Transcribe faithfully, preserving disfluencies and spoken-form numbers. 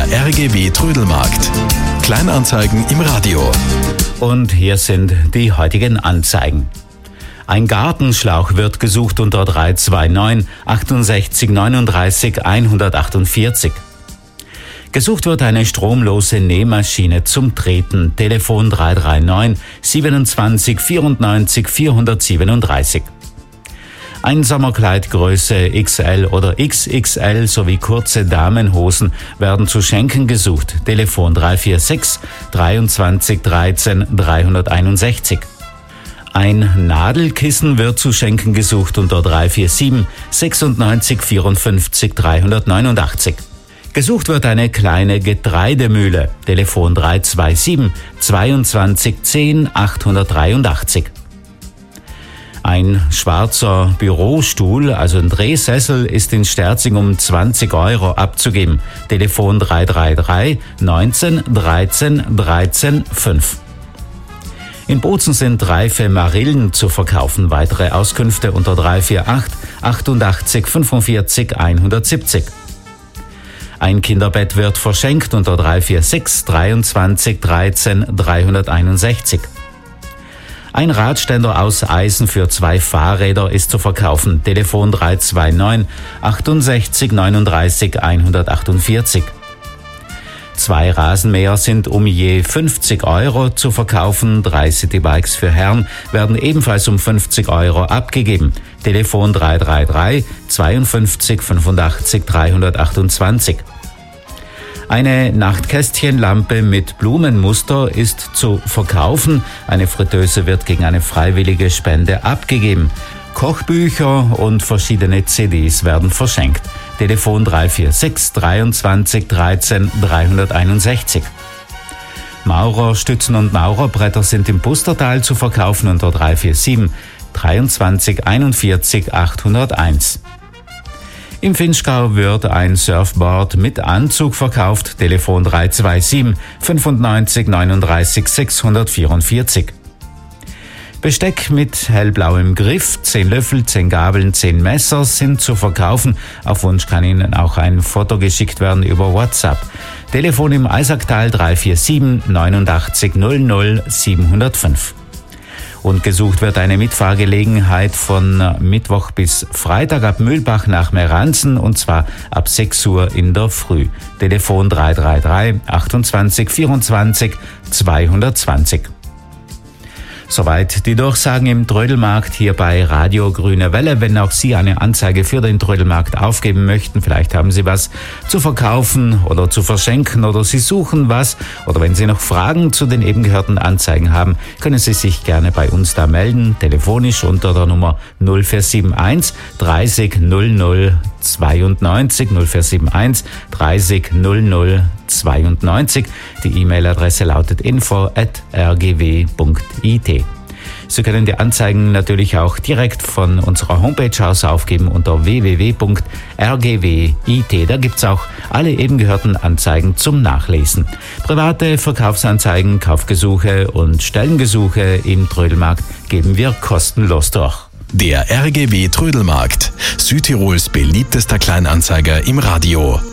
Der R G B Trödelmarkt. Kleinanzeigen im Radio. Und hier sind die heutigen Anzeigen. Ein Gartenschlauch wird gesucht unter drei zwei neun achtundsechzig neununddreißig hundertachtundvierzig. Gesucht wird eine stromlose Nähmaschine zum Treten. Telefon drei drei neun siebenundzwanzig vierundneunzig vierhundertsiebenunddreißig. Ein Sommerkleid Größe X L oder X X L sowie kurze Damenhosen werden zu schenken gesucht. Telefon drei vier sechs dreiundzwanzig dreizehn dreihunderteinundsechzig. Ein Nadelkissen wird zu schenken gesucht unter drei vier sieben sechsundneunzig vierundfünfzig dreihundertneunundachtzig. Gesucht wird eine kleine Getreidemühle. Telefon drei zwei sieben zweiundzwanzig zehn achthundertdreiundachtzig. Ein schwarzer Bürostuhl, also ein Drehsessel, ist in Sterzing um zwanzig Euro abzugeben. Telefon drei drei drei neunzehn dreizehn dreizehn fünf. In Bozen sind reife Marillen zu verkaufen. Weitere Auskünfte unter drei vier acht achtundachtzig fünfundvierzig hundertsiebzig. Ein Kinderbett wird verschenkt unter drei vier sechs dreiundzwanzig dreizehn dreihunderteinundsechzig. Ein Radständer aus Eisen für zwei Fahrräder ist zu verkaufen. Telefon drei zwei neun achtundsechzig neununddreißig hundertachtundvierzig. Zwei Rasenmäher sind um je fünfzig Euro zu verkaufen. Drei Citybikes für Herren werden ebenfalls um fünfzig Euro abgegeben. Telefon drei drei drei zweiundfünfzig fünfundachtzig dreihundertachtundzwanzig. Eine Nachtkästchenlampe mit Blumenmuster ist zu verkaufen. Eine Fritteuse wird gegen eine freiwillige Spende abgegeben. Kochbücher und verschiedene C Ds werden verschenkt. Telefon drei vier sechs dreiundzwanzig dreizehn dreihunderteinundsechzig. Maurerstützen und Maurerbretter sind im Pustertal zu verkaufen unter drei vier sieben dreiundzwanzig einundvierzig achthunderteins. Im Vinschgau wird ein Surfboard mit Anzug verkauft. Telefon drei zwei sieben fünfundneunzig neununddreißig sechshundertvierundvierzig. Besteck mit hellblauem Griff, zehn Löffel, zehn Gabeln, zehn Messer sind zu verkaufen. Auf Wunsch kann Ihnen auch ein Foto geschickt werden über WhatsApp. Telefon im Eisacktal drei vier sieben neunundachtzig null null siebenhundertfünf. Und gesucht wird eine Mitfahrgelegenheit von Mittwoch bis Freitag ab Mühlbach nach Meranzen und zwar ab sechs Uhr in der Früh. Telefon drei drei drei achtundzwanzig vierundzwanzig zweihundertzwanzig. Soweit die Durchsagen im Trödelmarkt hier bei Radio Grüne Welle. Wenn auch Sie eine Anzeige für den Trödelmarkt aufgeben möchten, vielleicht haben Sie was zu verkaufen oder zu verschenken oder Sie suchen was oder wenn Sie noch Fragen zu den eben gehörten Anzeigen haben, können Sie sich gerne bei uns da melden, telefonisch unter der Nummer null vier sieben eins dreißig null null zweiundneunzig null vier sieben eins dreißig null null zweiundneunzig. Die E-Mail-Adresse lautet info at r g w punkt i t. Sie können die Anzeigen natürlich auch direkt von unserer Homepage aus aufgeben unter w w w punkt r g w punkt i t. Da gibt's auch alle eben gehörten Anzeigen zum Nachlesen. Private Verkaufsanzeigen, Kaufgesuche und Stellengesuche im Trödelmarkt geben wir kostenlos durch. Der R G B Trödelmarkt, Südtirols beliebtester Kleinanzeiger im Radio.